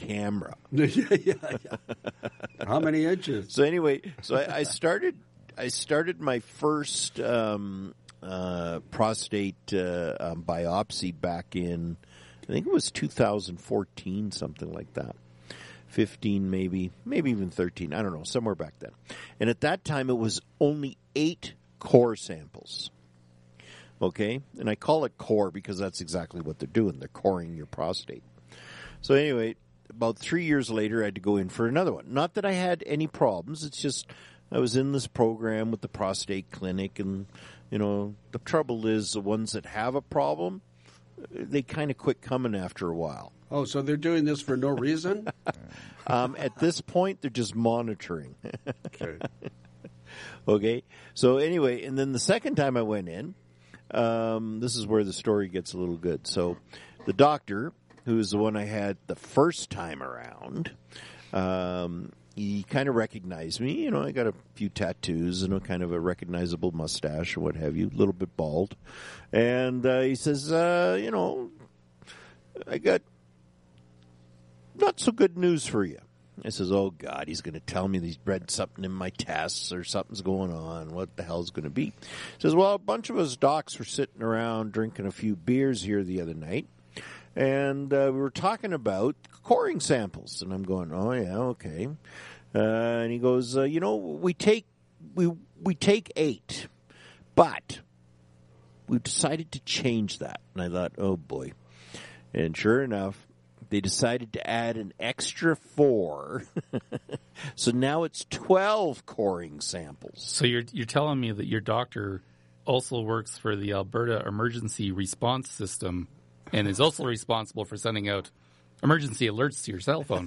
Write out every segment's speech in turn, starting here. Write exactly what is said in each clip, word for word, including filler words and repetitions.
camera. yeah, yeah, yeah. How many inches? So anyway, so I, I started. I started my first um, uh, prostate uh, um, biopsy back in, I think it was two thousand fourteen, something like that. fifteen maybe, maybe even thirteen. I don't know, somewhere back then. And at that time, it was only eight core samples. Okay? And I call it core because that's exactly what they're doing. They're coring your prostate. So anyway, about three years later, I had to go in for another one. Not that I had any problems. It's just I was in this program with the prostate clinic. And, you know, the trouble is the ones that have a problem, they kind of quit coming after a while. Oh, so they're doing this for no reason? um, at this point, they're just monitoring. Okay. Okay. So anyway, and then the second time I went in, um, this is where the story gets a little good. So the doctor, who is the one I had the first time around, um, he kind of recognized me. You know, I got a few tattoos and a kind of a recognizable mustache or what have you, a little bit bald. And uh, he says, uh, you know, I got not so good news for you. I says, oh, God, he's going to tell me he's read something in my tests or something's going on. What the hell's going to be? He says, well, a bunch of us docs were sitting around drinking a few beers here the other night, and uh, we were talking about coring samples. And I'm going, oh, yeah, okay. Uh, and he goes, uh, you know, we take we we take eight, but we've decided to change that. And I thought, oh, boy. And sure enough, they decided to add an extra four. So now it's twelve coring samples. So you're you're telling me that your doctor also works for the Alberta Emergency Response System and is also responsible for sending out emergency alerts to your cell phone.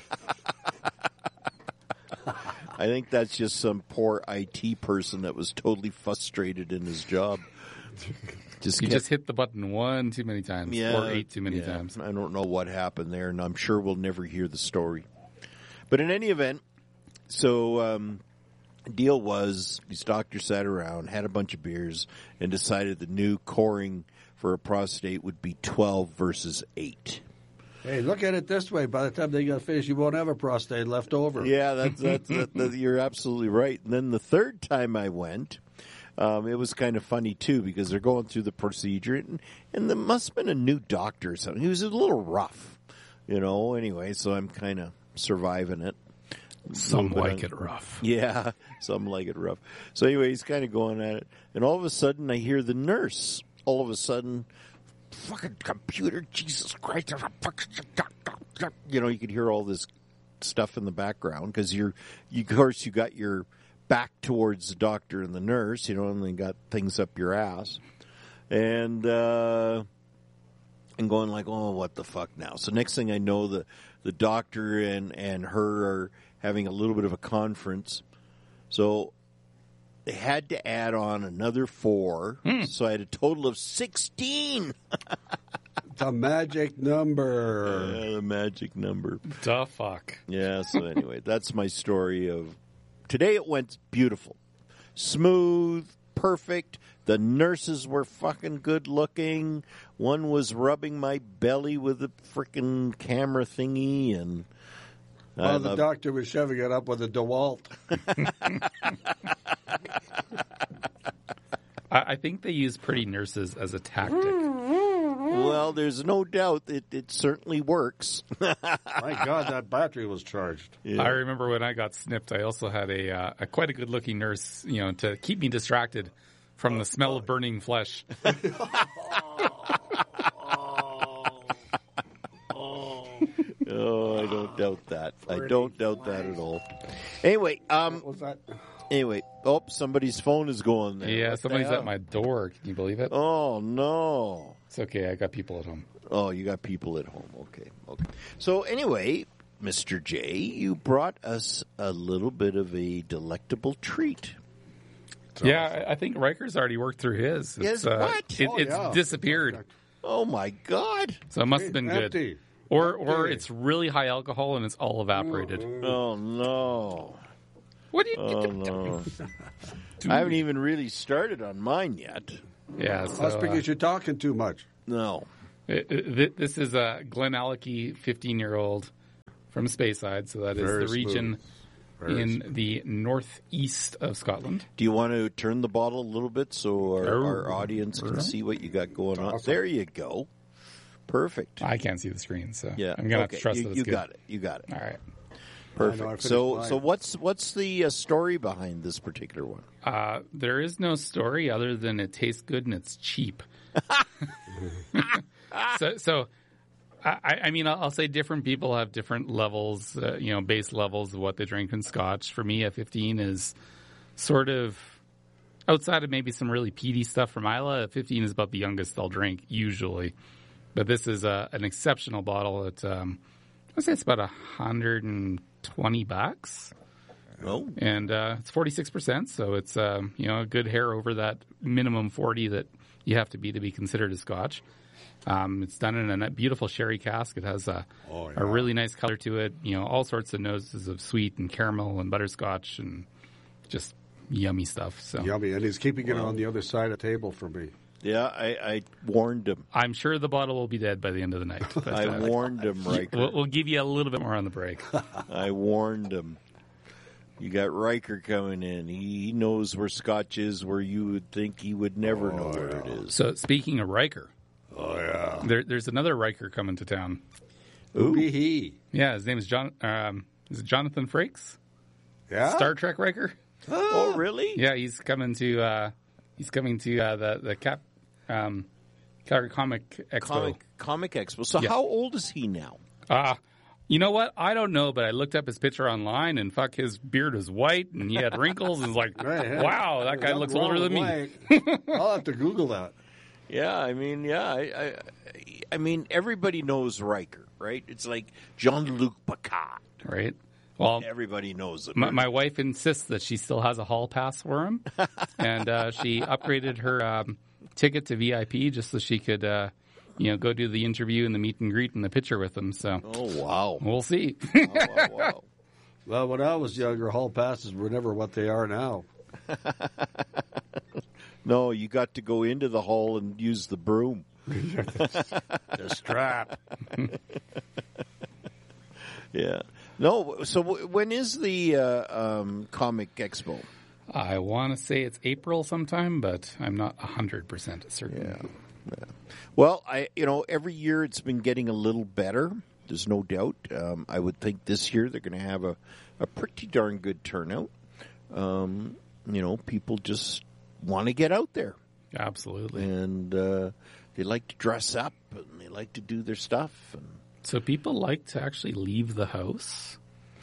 I think that's just some poor I T person that was totally frustrated in his job. Just you kept, just hit the button one too many times, yeah, or eight too many yeah. times. I don't know what happened there, and I'm sure we'll never hear the story. But in any event, so um, the deal was these doctors sat around, had a bunch of beers, and decided the new coring for a prostate would be twelve versus eight. Hey, look at it this way. By the time they got finished, you won't have a prostate left over. Yeah, that's, that's, that, that, you're absolutely right. And then the third time I went, Um, it was kind of funny, too, because they're going through the procedure, and, and there must have been a new doctor or something. He was a little rough, you know, anyway, so I'm kind of surviving it. Some like it rough. Yeah, some like it rough. So anyway, he's kind of going at it, and all of a sudden I hear the nurse, all of a sudden, fucking computer, Jesus Christ, you know, you could hear all this stuff in the background, because you're, you, of course, you got your back towards the doctor and the nurse, you know, and they got things up your ass. And, uh, and going like, oh, what the fuck now? So next thing I know, the, the doctor and, and her are having a little bit of a conference. So they had to add on another four. Mm. So I had a total of sixteen. The magic number. Yeah, the magic number. The fuck. Yeah, so anyway, that's my story of today. It went beautiful. Smooth, perfect. The nurses were fucking good looking. One was rubbing my belly with a freaking camera thingy, and well, the doctor was shoving it up with a DeWalt. I think they use pretty nurses as a tactic. Well, there's no doubt it, it certainly works. My God, that battery was charged. Yeah. I remember when I got snipped, I also had a, uh, a quite a good-looking nurse, you know, to keep me distracted from the smell of burning flesh. Oh, I don't doubt that. I don't doubt that at all. Anyway, um, what was that? Anyway, oh, somebody's phone is going there. Yeah, what somebody's at my door. Can you believe it? Oh, no. It's okay. I got people at home. Oh, you got people at home. Okay, okay. So anyway, Mister J, you brought us a little bit of a delectable treat. So, yeah, I think Riker's already worked through his. Yes, uh, what? It, oh, it's yeah. disappeared. Oh, my God. So it must have been Empty. good. Or Empty. or it's really high alcohol and it's all evaporated. Mm-hmm. Oh, no. What do you Oh, no. I haven't even really started on mine yet. Yeah, so, That's because uh, you're talking too much. No. it, it, this is a Glen Alecky fifteen-year-old from Speyside. So that is Very the region Very in smooth. the northeast of Scotland. Do you want to turn the bottle a little bit so our, Oh. our audience can see what you got going on? Awesome. There you go. Perfect. I can't see the screen, so Yeah, I'm gonna okay. have to trust you, that it's you good. got it. You got it. All right. I Perfect. know, I finished so, mine. so what's what's the uh, story behind this particular one? Uh, there is no story other than it tastes good and it's cheap. so, so I, I mean, I'll, I'll say different people have different levels, uh, you know, base levels of what they drink in Scotch. For me, a fifteen is sort of outside of maybe some really peaty stuff from Isla. A fifteen is about the youngest I'll drink usually, but this is a, an exceptional bottle. At um, I would say it's about a hundred and twenty bucks. Oh, And uh, it's forty-six percent, so it's um, you know a good hair over that minimum forty that you have to be to be considered a Scotch. Um, it's done in a beautiful sherry cask. It has a, Oh, yeah. a really nice color to it. You know, all sorts of noses of sweet and caramel and butterscotch and just yummy stuff. So Yummy, and he's keeping it on the other side of the table for me. yeah. I, I warned him. I'm sure the bottle will be dead by the end of the night. But, I uh, warned him, Riker. we'll, we'll give you a little bit more on the break. I warned him. You got Riker coming in. He, he knows where Scotch is, where you would think he would never know where it is. So speaking of Riker, Oh, yeah. there, there's another Riker coming to town. Who be he? Yeah, his name is John. Um, is it Jonathan Frakes? Yeah? Star Trek Riker. Oh, really? Yeah, he's coming to uh, he's coming to uh, the the Cap um, Calgary Comic Expo. Comic Comic Expo. So Yeah. how old is he now? Ah, you know what? I don't know, but I looked up his picture online, and fuck, his beard was white, and he had wrinkles, and it's like, Hey, hey. wow, that guy Nothing looks wrong older than with me. white. I'll have to Google that. Yeah, I mean, yeah, I, I, I mean, everybody knows Riker, right? It's like Jean-Luc Picard. Right? Well, Everybody knows him. my, my wife insists that she still has a hall pass for him, and uh, she upgraded her um, ticket to V I P just so she could, uh, you know, go do the interview and the meet and greet and the picture with him. So Oh wow! we'll see. wow, wow, wow. Well, when I was younger, hall passes were never what they are now. No, you got to go into the hall and use the broom. The strap. Yeah. No. So w- when is the uh, um, Comic Expo? I want to say it's April sometime, but I'm not one hundred percent certain. Yeah. Well, I you know every year it's been getting a little better. There's no doubt. Um, I would think this year they're going to have a, a pretty darn good turnout. Um, you know, people just want to get out there, Absolutely. and uh, they like to dress up and they like to do their stuff. And So people like to actually leave the house?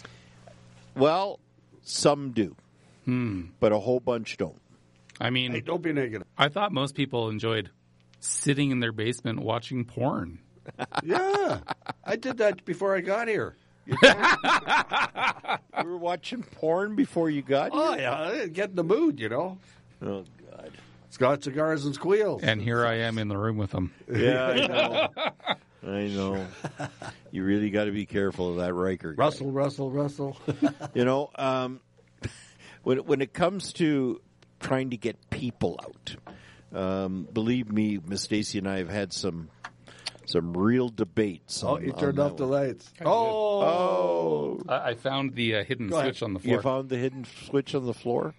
well, some do, Hmm. but a whole bunch don't. I mean, Hey, don't be negative. I thought most people enjoyed sitting in their basement watching porn. Yeah, I did that before I got here. You were watching porn before you got Oh, here? yeah, get in the mood, you know. Oh, God. Scott Cigars and Squeals. And here I am in the room with them. Yeah, I know. I know. You really got to be careful of that Riker guy. Russell, Russell, Russell. You know, um, when when it comes to trying to get people out, um, believe me, Miss Stacy and I have had some some real debates. Oh, on, you on turned that off the one. lights. I did. Oh. Oh, I, I found the uh, hidden Go ahead. switch on the you floor. found the hidden switch on the floor.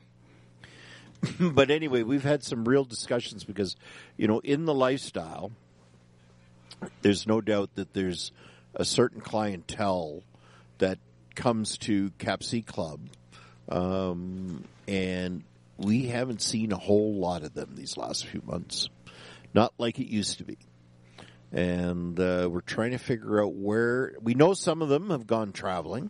But anyway, we've had some real discussions because, you know, in the lifestyle, there's no doubt that there's a certain clientele that comes to Cap C Club, um, and we haven't seen a whole lot of them these last few months. Not like it used to be. And uh, we're trying to figure out where... We know some of them have gone traveling.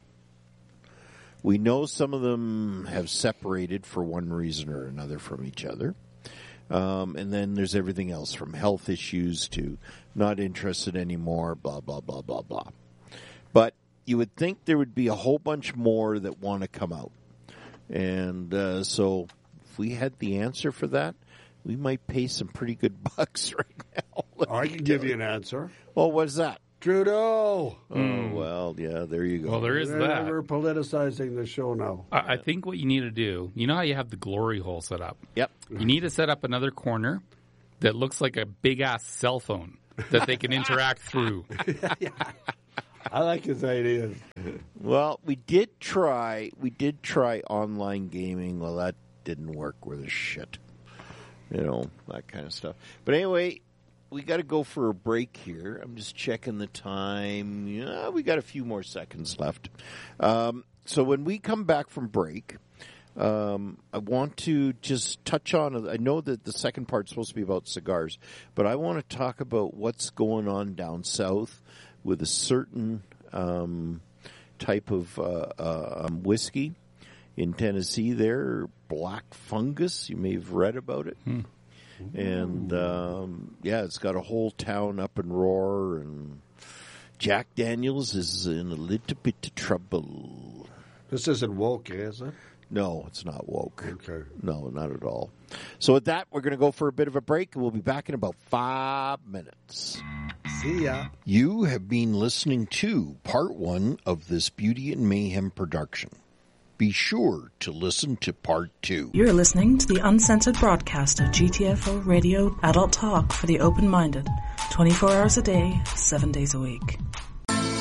We know some of them have separated for one reason or another from each other. Um, and then there's everything else from health issues to not interested anymore, blah, blah, blah, blah, blah. But you would think there would be a whole bunch more that want to come out. And uh, so if we had the answer for that, we might pay some pretty good bucks right now. I can give you an answer. Oh, what's that? Trudeau. Oh, well, yeah, there you go. Well, there is that. We're politicizing the show now. I, I think what you need to do, you know how you have the glory hole set up? Yep. You need to set up another corner that looks like a big-ass cell phone that they can interact through. I like his ideas. Well, we did try. We did try online gaming. Well, that didn't work with a shit. You know, that kind of stuff. But anyway, we got to go for a break here. I'm just checking the time. Yeah, we got a few more seconds left. Um, so when we come back from break, um, I want to just touch on. I know that the second part's supposed to be about cigars, but I want to talk about what's going on down south with a certain um, type of uh, uh, um, whiskey in Tennessee. There, Black Fungus. You may have read about it. Hmm. And, um, yeah, it's got a whole town up in roar, and Jack Daniels is in a little bit of trouble. This isn't woke, is it? No, it's not woke. Okay. No, not at all. So with that, we're going to go for a bit of a break, and we'll be back in about five minutes. See ya. You have been listening to part one of this Beauty and Mayhem production. Be sure to listen to part two. You're listening to the uncensored broadcast of G T F O Radio Adult Talk for the open-minded, twenty-four hours a day, seven days a week.